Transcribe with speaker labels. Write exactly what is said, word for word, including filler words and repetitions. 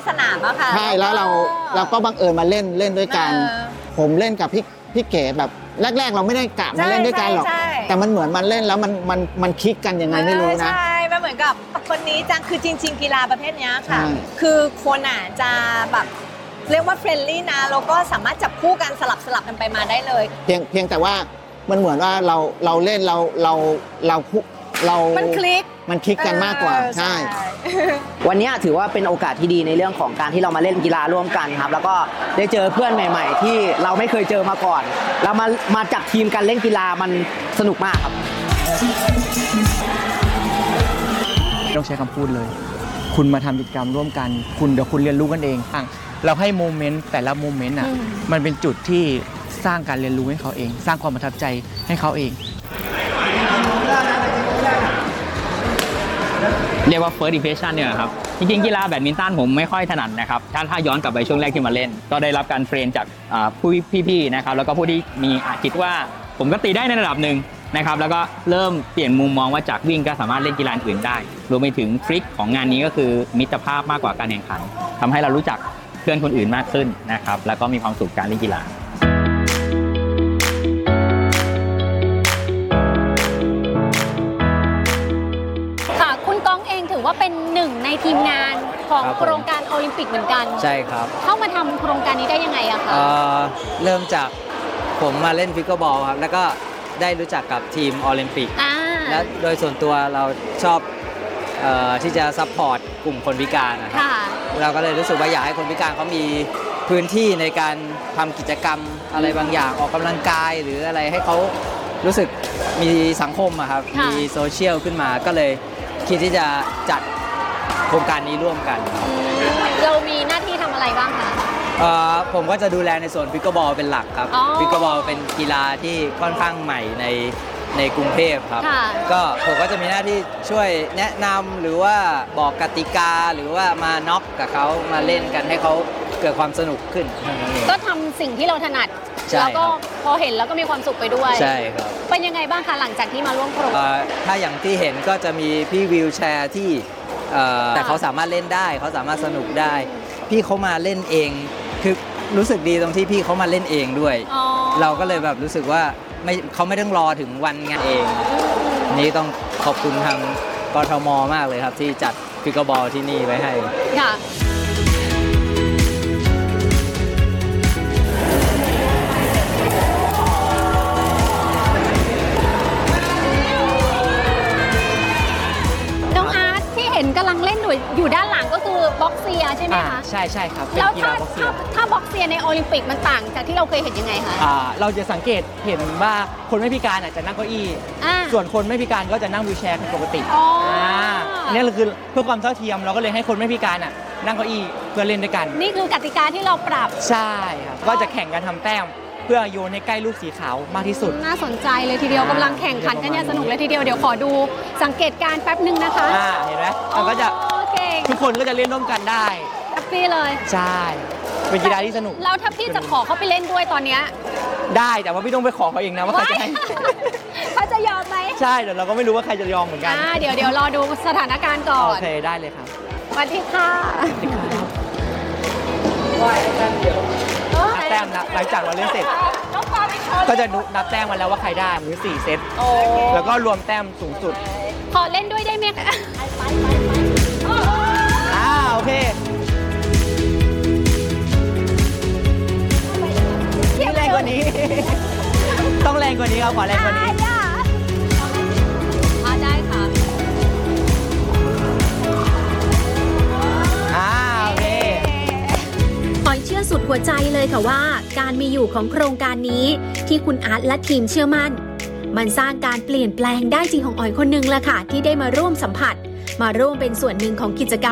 Speaker 1: สนามอะค่ะ
Speaker 2: ใช่แล้วเราเราก็บังเอิญมาเล่นเล่นด้วยกันผมเล่นกับพี่พี่เก๋แบบแรกๆเราไม่ได้กะมาเล่นด้วยกันหรอกแต่มันเหมือนมันเล่นแล้วมันมันมันคลิกกันยังไงไม่รู้นะ
Speaker 1: ใช่มันเหมือนกับคนนี้จังคือจริงๆกีฬาประเภทนี้ค่ะคือคนอ่ะจะแบบเรียกว่าเฟรนลี่นะแล้วก็สามารถจับคู่กันสลับสลับกันไปมาได้เลย
Speaker 2: เพียงเพียงแต่ว่ามันเหมือนว่าเราเราเล่นเราเราเราเรา
Speaker 1: มันคลิก
Speaker 2: มันคลิกกันมากกว่าใช่
Speaker 3: วันนี้ถือว่าเป็นโอกาสที่ดีในเรื่องของการที่เรามาเล่นกีฬาร่วมกันครับแล้วก็ได้เจอเพื่อนใหม่ๆที่เราไม่เคยเจอมาก่อนเรามามาจับทีมกันเล่นกีฬามันสนุกมากครับ
Speaker 4: ต้องใช้คำพูดเลยคุณมาทำกิจกรรมร่วมกันคุณเดี๋ยวคุณเรียนรู้กันเองเราให้โมเมนต์แต่ละโมเมนต์อ่ะมันเป็นจุดที่สร้างการเรียนรู้ให้เขาเองสร้างความประทับใจให้เขาเอง
Speaker 5: เรียกว่า first impression เนี่ยครับจริงๆกีฬาแบดมินตันผมไม่ค่อยถนัดนะครับถ้าถ้าย้อนกลับไปช่วงแรกที่มาเล่นก็ได้รับการเทรนจากผู้พี่ๆนะครับแล้วก็ผู้ที่มีคิดว่าผมก็ตีได้ในระดับหนึ่งนะครับแล้วก็เริ่มเปลี่ยนมุมมองว่าจากวิ่งก็สามารถเล่นกีฬาอื่นได้รวมไปถึงทริคของงานนี้ก็คือมิตรภาพมากกว่าการแข่งขันทำให้เรารู้จักเพื่อนคนอื่นมากขึ้นนะครับแล้วก็มีความสุขการเล่นกีฬา
Speaker 1: ว่าเป็นหนึ่งในทีมงานของโครงการโอลิมปิกเหมือนกัน
Speaker 6: ใช่ครับ
Speaker 1: เข้ามาทำโครงการนี้ได้ยังไงอะคะ
Speaker 6: เริ่มจากผมมาเล่นฟิกเกอร์บอลครับแล้วก็ได้รู้จักกับทีมโอลิมปิกและโดยส่วนตัวเราชอบที่จะซัพพอร์ตกลุ่มคนพิการนะครับเราก็เลยรู้สึกว่าอยากให้คนพิการเขามีพื้นที่ในการทำกิจกรรมอะไรบางอย่างออกกำลังกายหรืออะไรให้เขารู้สึกมีสังคมอะครับมีโซเชียลขึ้นมาก็เลยคิดที่จะจัดโครงการนี้ร่วมกัน
Speaker 1: เรามีหน้าที่ทำอะไรบ้างคะ
Speaker 6: ผมก็จะดูแลในส่วนฟิกเกอร์บอลเป็นหลักครับฟิกเกอร์บอลเป็นกีฬาที่ค่อนข้างใหม่ในในกรุงเทพครับก็ผมก็จะมีหน้าที่ช่วยแนะนำหรือว่าบอกกติกาหรือว่ามาน็อกกับเขามาเล่นกันให้เขาเกิดความสนุกขึ้น
Speaker 1: ก็ทำสิ่งที่เราถนัดแล้วก็พอเห็นแล้วก็มีความสุขไปด้วย
Speaker 6: ใช่ครับ
Speaker 1: เป็นยังไงบ้างคะหลังจากที่มาร่วมโครงการ
Speaker 6: ถ้าอย่างที่เห็นก็จะมีพี่วีลแชร์ที่แต่เขาสามารถเล่นได้เขาสามารถสนุกได้พี่เขามาเล่นเองคือรู้สึกดีตรงที่พี่เขามาเล่นเองด้วยเราก็เลยแบบรู้สึกว่าไม่เขาไม่ต้องรอถึงวันงานเองนี่ต้องขอบคุณทางกทม.มากเลยครับที่จัดฟิกเกอร์บอลที่นี่ไว้ให้
Speaker 1: ค่ะเห็นกำลังเล่นอยู่ด้านหลังก็คือบ็อกเซียใช่ไหมคะ
Speaker 4: ใช่ใช่ครับ
Speaker 1: แล้วถ้าถ้าบ็อกเซียในโอลิมปิกมันต่างจากที่เราเคยเห็นยังไงคะ
Speaker 4: เราจะสังเกตเห็นว่าคนไม่พิการจะนั่งเก้าอี้ส่วนคนไม่พิการก็จะนั่งวีลแชร์เป็นปกติอันนี้คือเพื่อความเท่าเทียมเราก็เลยให้คนไม่พิการนั่งเก้าอี้เพื่อเล่นด้วยกัน
Speaker 1: นี่คือกติกาที่เราปรับ
Speaker 4: ใช่ครับก็จะแข่งกันทำแต้มเพื่อโยนให้ใกล้ลูกสีขาวมากที่สุด
Speaker 1: น่าสนใจเลยทีเดียวกำลังแข่งขันกันอย่างสนุกเลยทีเดียวเดี๋ยวขอดูสังเกตการแป๊บนึงนะคะ
Speaker 4: เห็นไหมเราก็จะทุกคนก็จะเล่นร่วมกันได้
Speaker 1: แฮปปี้เลย
Speaker 4: ใช่เป็นกีฬาที่สนุก
Speaker 1: แล้วถ้าพี่จะขอเขาไปเล่นด้วยตอนนี้
Speaker 4: ได้แต่ว่าพี่ต้องไปขอเขาเองนะว่าใครจะให้
Speaker 1: เขาจะยอมไหม
Speaker 4: ใช่เดี๋ยวเราก็ไม่รู้ว่าใครจะยอมเหมือนกัน
Speaker 1: เดี๋ยวเดี๋ยวรอดูสถานการณ์ก่อน
Speaker 4: โอเคได้เลยครับ
Speaker 1: สวัสดีค่ะ
Speaker 4: นับแต้มนะหลังจากเราเล่นเสร็จก็จะนับแต้มมาแล้วว่าใครได้มีสี่เซตแล้วก็รวมแต้มสูงสุด
Speaker 1: ขอเล่นด้วยได้ไหมคะ
Speaker 4: อ่าโอเคนี่แรงกว่านี้ต้องแรงกว่านี้ครับขอแรงกว่านี้
Speaker 1: ได้ค่ะ
Speaker 7: ออยเชื่อสุดหัวใจเลยค่ะว่าการมีอยู่ของโครงการนี้ที่คุณอาร์ตและทีมเชื่อมั่นมันสร้างการเปลี่ยนแปลงได้จริงของออยคนหนึ่งละค่ะที่ได้มาร่วมสัมผัสมาร่วมเป็นส่วนหนึ่งของกิจกรรม